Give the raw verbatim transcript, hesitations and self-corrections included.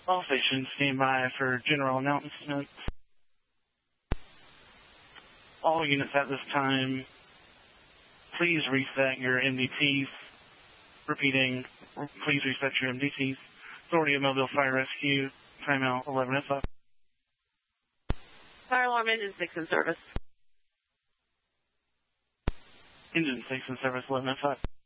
All stations stand by for general announcements. All units at this time, please reset your M D Ts. Repeating, please reset your M D Ts. Authority of Mobile Fire Rescue, timeout eleven oh five. Fire alarm engine six in service. Engine six in service eleven oh five.